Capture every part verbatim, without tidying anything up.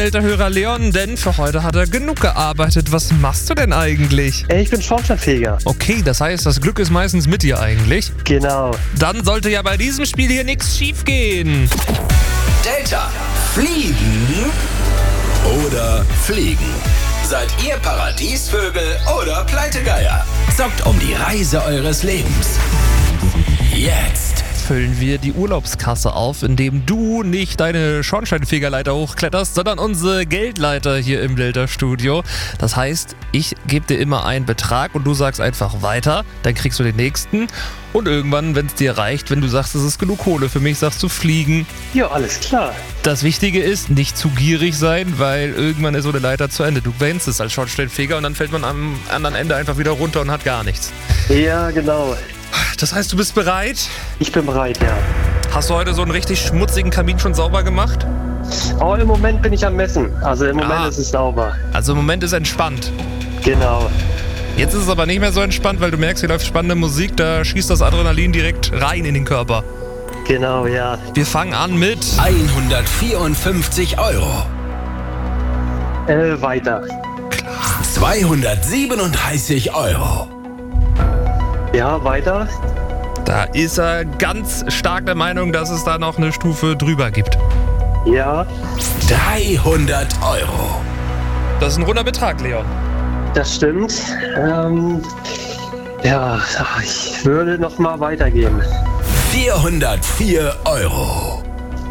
Alter Hörer Leon, denn für heute hat er genug gearbeitet. Was machst du denn eigentlich? Ich bin Schornsteinfeger. Okay, das heißt, das Glück ist meistens mit dir eigentlich. Genau. Dann sollte ja bei diesem Spiel hier nichts schief gehen. Delta. Fliegen oder fliegen? Seid ihr Paradiesvögel oder Pleitegeier? Zockt um die Reise eures Lebens. Jetzt. Füllen wir die Urlaubskasse auf, indem du nicht deine Schornsteinfegerleiter hochkletterst, sondern unsere Geldleiter hier im Delta-Studio. Das heißt, ich gebe dir immer einen Betrag und du sagst einfach weiter, dann kriegst du den nächsten. Und irgendwann, wenn es dir reicht, wenn du sagst, es ist genug Kohle für mich, sagst du fliegen. Ja, alles klar. Das Wichtige ist, nicht zu gierig sein, weil irgendwann ist so eine Leiter zu Ende. Du beendest es als Schornsteinfeger und dann fällt man am anderen Ende einfach wieder runter und hat gar nichts. Ja, genau. Das heißt, du bist bereit? Ich bin bereit, ja. Hast du heute so einen richtig schmutzigen Kamin schon sauber gemacht? Aber im Moment bin ich am Messen. Also im Moment Ah. ist es sauber. Also im Moment ist entspannt. Genau. Jetzt ist es aber nicht mehr so entspannt, weil du merkst, hier läuft spannende Musik, da schießt das Adrenalin direkt rein in den Körper. Genau, ja. Wir fangen an mit hundertvierundfünfzig Euro. Äh, weiter. zweihundertsiebenunddreißig Euro. Ja, weiter. Da ist er ganz stark der Meinung, dass es da noch eine Stufe drüber gibt. Ja, dreihundert Euro. Das ist ein runder Betrag, Leon. das stimmt. Ähm, ja, ich würde noch mal weitergehen. vierhundertvier Euro.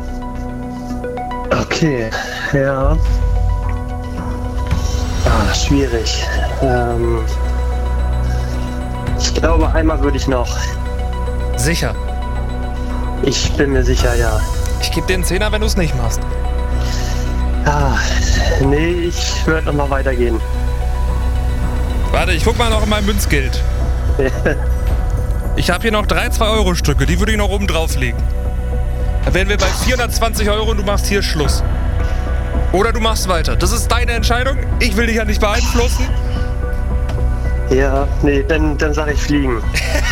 Okay, ja. Ah, schwierig. Ähm, ich glaube, einmal würde ich noch. Sicher. Ich bin mir sicher, ja. Ich gebe dir einen Zehner, wenn du es nicht machst. Ah, nee, ich würde noch mal weitergehen. Warte, ich guck mal noch in mein Münzgeld. Ich habe hier noch drei zwei Euro Stücke, die würde ich noch oben drauflegen. Dann wären wir bei vierhundertzwanzig Euro und du machst hier Schluss. Oder du machst weiter. Das ist deine Entscheidung. Ich will dich ja nicht beeinflussen. Ja, nee, dann, dann sag ich fliegen.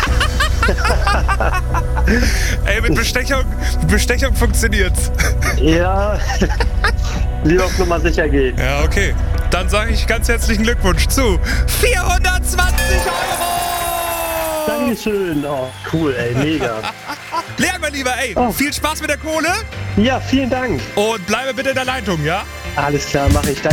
Ey, mit Bestechung, mit Bestechung funktioniert's. Ja, lieber auf Nummer sicher gehen. Ja, okay. Dann sage ich ganz herzlichen Glückwunsch zu vierhundertzwanzig Euro! Dankeschön. Oh, cool, ey, mega. Leon, mein Lieber, ey, Oh. viel Spaß mit der Kohle Ja, vielen Dank. und bleibe bitte in der Leitung, ja? Alles klar, mache ich.